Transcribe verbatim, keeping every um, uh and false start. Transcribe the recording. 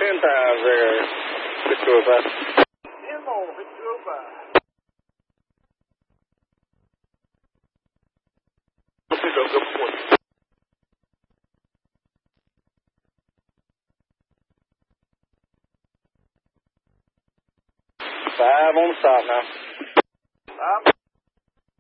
times there, Victor Five. Hello, Victor Five. Good point. Five on the stop now. Five.